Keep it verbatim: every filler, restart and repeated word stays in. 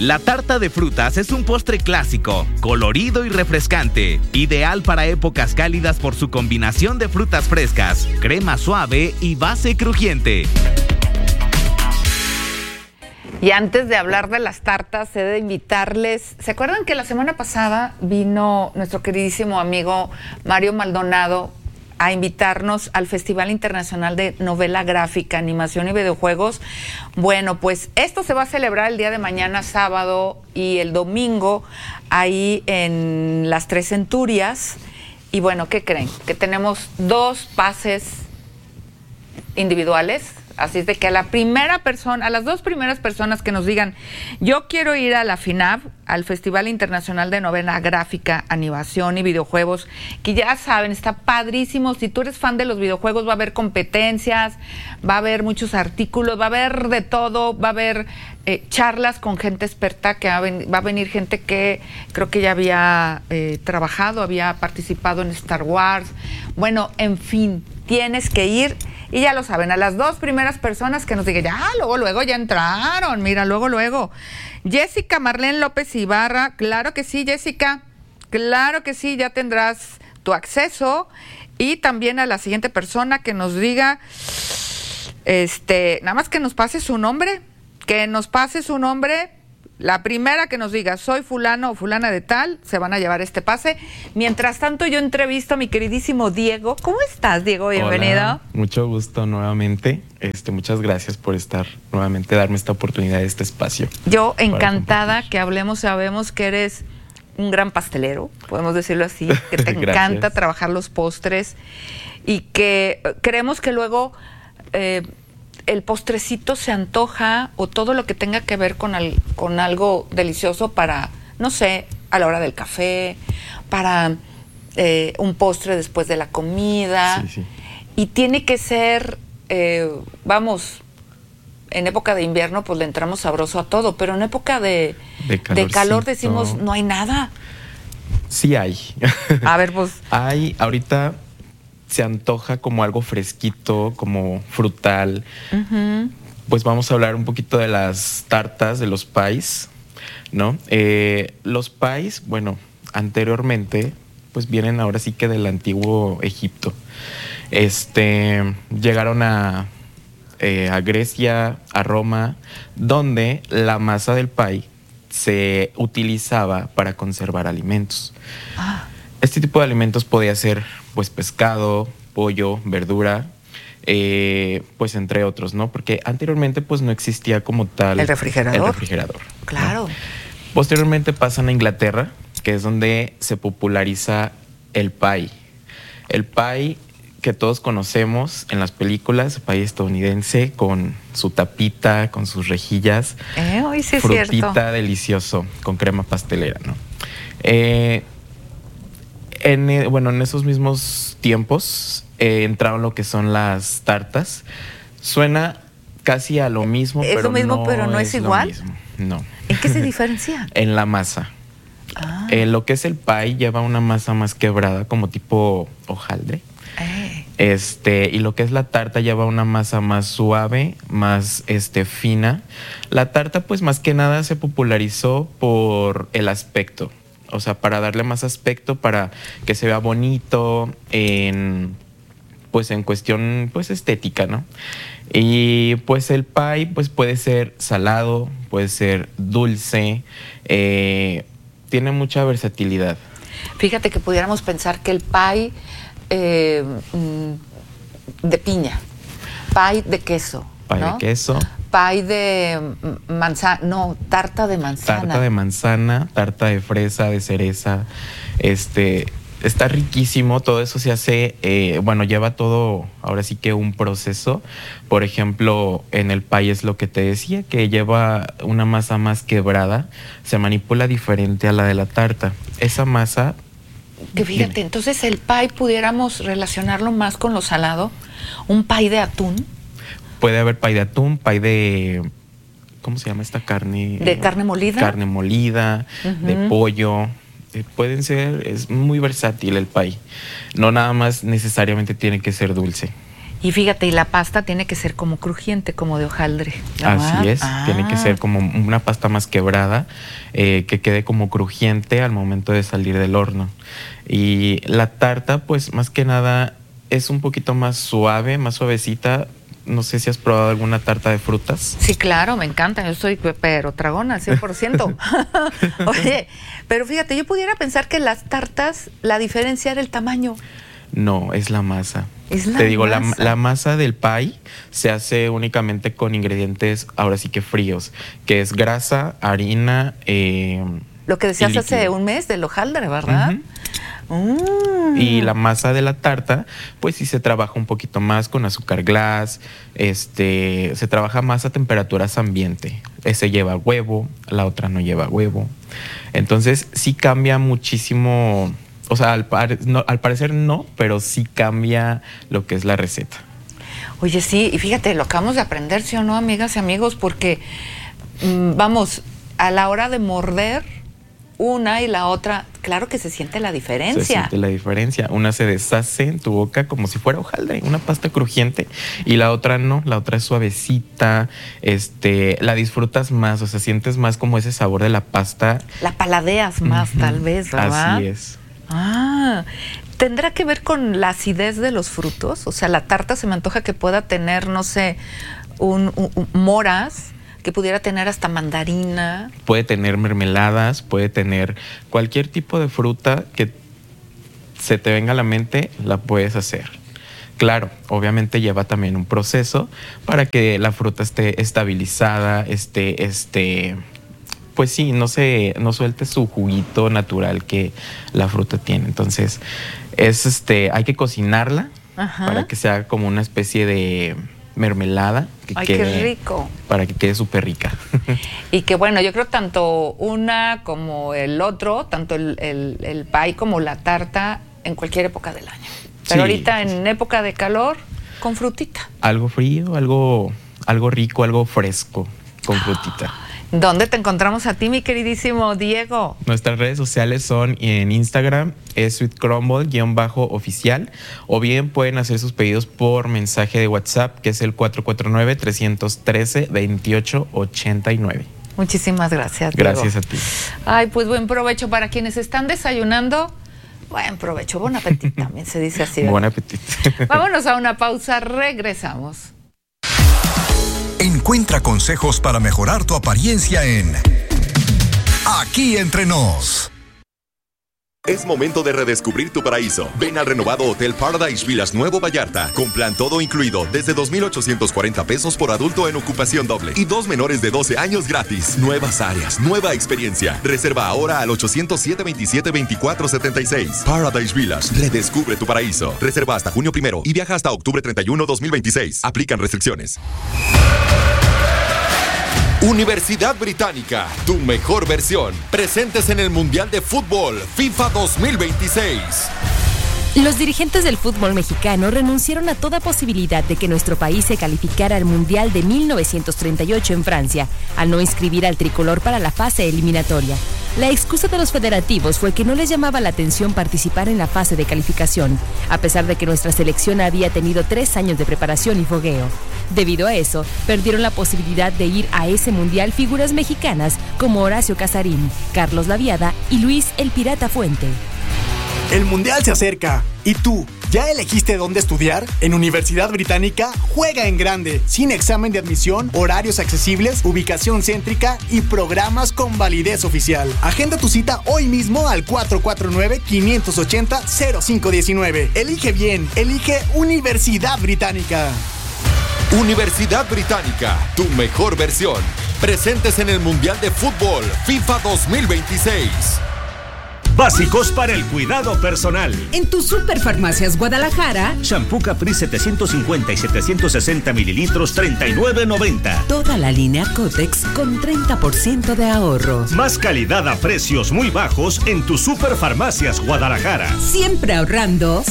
La tarta de frutas es un postre clásico, colorido y refrescante, ideal para épocas cálidas por su combinación de frutas frescas, crema suave y base crujiente. Y antes de hablar de las tartas, he de invitarles. ¿Se acuerdan que la semana pasada vino nuestro queridísimo amigo Mario Maldonado a invitarnos al Festival Internacional de Novela Gráfica, Animación y Videojuegos? Bueno, pues esto se va a celebrar el día de mañana, sábado, y el domingo, ahí en las Tres Centurias. Y bueno, ¿qué creen? Que tenemos dos pases individuales. Así es de que a la primera persona, a las dos primeras personas que nos digan, yo quiero ir a la FINAV, al Festival Internacional de Novela Gráfica, Animación y Videojuegos, que ya saben, está padrísimo. Si tú eres fan de los videojuegos, va a haber competencias, va a haber muchos artículos, va a haber de todo, va a haber eh, charlas con gente experta, que va a, ven, va a venir gente que creo que ya había eh, trabajado, había participado en Star Wars. Bueno, en fin, tienes que ir. Y ya lo saben, a las dos primeras personas que nos digan, ya, luego, luego, ya entraron, mira, luego, luego. Jessica Marlene López Ibarra, claro que sí, Jessica, claro que sí, ya tendrás tu acceso. Y también a la siguiente persona que nos diga, este, nada más que nos pase su nombre, que nos pase su nombre. La primera que nos diga, soy fulano o fulana de tal, se van a llevar este pase. Mientras tanto, yo entrevisto a mi queridísimo Diego. ¿Cómo estás, Diego? Bienvenido. Hola, mucho gusto nuevamente. Este, muchas gracias por estar nuevamente, darme esta oportunidad, este espacio. Yo encantada que hablemos, sabemos que eres un gran pastelero, podemos decirlo así, que te encanta trabajar los postres y que creemos que luego... Eh, el postrecito se antoja, o todo lo que tenga que ver con, al, con algo delicioso para, no sé, a la hora del café, para eh, un postre después de la comida. Sí, sí. Y tiene que ser, eh, vamos, en época de invierno pues le entramos sabroso a todo, pero en época de, de calor decimos, no hay nada. Sí hay. A ver, pues. Hay, ahorita... se antoja como algo fresquito, como frutal. Uh-huh. Pues vamos a hablar un poquito de las tartas, de los pies, ¿no? Eh, los pies, bueno, anteriormente, pues vienen ahora sí que del antiguo Egipto. Este, llegaron a, eh, a Grecia, a Roma, donde la masa del pie se utilizaba para conservar alimentos. Ah. Este tipo de alimentos podía ser, pues, pescado, pollo, verdura, eh, pues, entre otros, ¿no? Porque anteriormente, pues, no existía como tal... ¿El refrigerador? El refrigerador. Claro. ¿No? Posteriormente pasan a Inglaterra, que es donde se populariza el pie. El pie que todos conocemos en las películas, el pie estadounidense, con su tapita, con sus rejillas. Eh, hoy sí es frutita cierto. Delicioso, con crema pastelera, ¿no? Eh... En, bueno, en esos mismos tiempos eh, entraron lo que son las tartas. Suena casi a lo mismo, es pero, lo mismo, no, pero no es, es igual. Lo mismo. No. ¿En qué se diferencia? En la masa. Ah. Eh, lo que es el pie lleva una masa más quebrada, como tipo hojaldre. Eh. Este, y lo que es la tarta lleva una masa más suave, más este, fina. La tarta, pues más que nada se popularizó por el aspecto. O sea, para darle más aspecto, para que se vea bonito, en, pues en cuestión pues estética, ¿no? Y pues el pie pues puede ser salado, puede ser dulce, eh, tiene mucha versatilidad. Fíjate que pudiéramos pensar que el pie eh, de piña, pie de queso, Pie ¿no? de queso. Pie de manzana, no, tarta de manzana. Tarta de manzana, tarta de fresa, de cereza, este, está riquísimo, todo eso se hace, eh, bueno, lleva todo, ahora sí que un proceso. Por ejemplo, en el pie es lo que te decía, que lleva una masa más quebrada, se manipula diferente a la de la tarta. Esa masa... Que fíjate, dime. Entonces el pie pudiéramos relacionarlo más con lo salado, un pie de atún. Puede haber pie de atún, pie de... ¿Cómo se llama esta carne? ¿De carne molida? Carne molida, uh-huh. de pollo. Eh, pueden ser... Es muy versátil el pie. No nada más necesariamente tiene que ser dulce. Y fíjate, y la pasta tiene que ser como crujiente, como de hojaldre, ¿verdad? Así es, ah. tiene que ser como una pasta más quebrada, eh, que quede como crujiente al momento de salir del horno. Y la tarta, pues más que nada, es un poquito más suave, más suavecita. No sé si has probado alguna tarta de frutas. Sí, claro, me encanta. Yo soy pero tragona, cien por ciento. Oye, pero fíjate, yo pudiera pensar que las tartas, la diferencia era el tamaño. No, es la masa. Es la Te digo, masa. La, la masa del pie se hace únicamente con ingredientes, ahora sí que fríos, que es grasa, harina, eh, Lo que decías y hace líquido. un mes del hojaldre, ¿verdad? Uh-huh. Mm. Y la masa de la tarta, pues sí se trabaja un poquito más con azúcar glass, este, se trabaja más a temperaturas ambiente. Ese lleva huevo, la otra no lleva huevo. Entonces sí cambia muchísimo, o sea, al, pare, no, al parecer no, pero sí cambia lo que es la receta. Oye, sí, y fíjate, lo acabamos de aprender, ¿sí o no, amigas y amigos? Porque, mmm, vamos, a la hora de morder una y la otra, claro que se siente la diferencia. Se siente la diferencia. Una se deshace en tu boca como si fuera hojaldre, una pasta crujiente, y la otra no, la otra es suavecita, este, la disfrutas más, o sea, sientes más como ese sabor de la pasta. La paladeas más, uh-huh. tal vez, ¿verdad? Así es. Ah, ¿tendrá que ver con la acidez de los frutos? O sea, la tarta se me antoja que pueda tener, no sé, un, un, un moras, que pudiera tener hasta mandarina. Puede tener mermeladas, puede tener cualquier tipo de fruta que se te venga a la mente, la puedes hacer. Claro, obviamente lleva también un proceso para que la fruta esté estabilizada, esté, esté, pues sí, no se, no suelte su juguito natural que la fruta tiene. Entonces, es este, hay que cocinarla. Ajá. Para que sea como una especie de mermelada. Que Ay, quede, qué rico. Para que quede súper rica. Y que bueno, yo creo tanto una como el otro, tanto el, el, el pie como la tarta, en cualquier época del año. Pero sí, ahorita en época de calor, con frutita. Algo frío, algo, algo rico, algo fresco, con frutita. ¿Dónde te encontramos a ti, mi queridísimo Diego? Nuestras redes sociales son en Instagram, es Sweet Crumble-oficial, o bien pueden hacer sus pedidos por mensaje de WhatsApp, que es el cuatro cuatro nueve, tres uno tres, dos ocho ocho nueve. Muchísimas gracias, Diego. Gracias a ti. Ay, pues buen provecho para quienes están desayunando. Buen provecho, buen apetito también se dice así. Buen apetito. Vámonos a una pausa, regresamos. Encuentra consejos para mejorar tu apariencia en Aquí Entre Nos. Es momento de redescubrir tu paraíso. Ven al renovado Hotel Paradise Villas Nuevo Vallarta, con plan todo incluido desde dos mil ochocientos cuarenta pesos por adulto en ocupación doble y dos menores de doce años gratis. Nuevas áreas, nueva experiencia. Reserva ahora al ochocientos siete veintisiete veinticuatro setenta y seis. Paradise Villas, redescubre tu paraíso. Reserva hasta junio primero y viaja hasta octubre treinta y uno, dos mil veintiséis. Aplican restricciones. Universidad Británica, tu mejor versión. Presentes en el Mundial de Fútbol FIFA dos mil veintiséis. Los dirigentes del fútbol mexicano renunciaron a toda posibilidad de que nuestro país se calificara al Mundial de mil novecientos treinta y ocho en Francia, al no inscribir al tricolor para la fase eliminatoria. La excusa de los federativos fue que no les llamaba la atención participar en la fase de calificación, a pesar de que nuestra selección había tenido tres años de preparación y fogueo. Debido a eso, perdieron la posibilidad de ir a ese mundial figuras mexicanas como Horacio Casarín, Carlos Laviada y Luis el Pirata Fuente. El mundial se acerca. ¿Y tú, ya elegiste dónde estudiar? En Universidad Británica, juega en grande, sin examen de admisión, horarios accesibles, ubicación céntrica y programas con validez oficial. Agenda tu cita hoy mismo al cuatro cuatro nueve, cinco ocho cero, cero cinco uno nueve. Elige bien, elige Universidad Británica. Universidad Británica, tu mejor versión. Presentes en el Mundial de Fútbol FIFA dos mil veintiséis. Básicos para el cuidado personal. En tu Superfarmacias Guadalajara, Shampoo Capri setecientos cincuenta y setecientos sesenta mililitros, treinta y nueve noventa. Toda la línea Cotex con treinta por ciento de ahorro. Más calidad a precios muy bajos en tu Superfarmacias Guadalajara. Siempre ahorrando,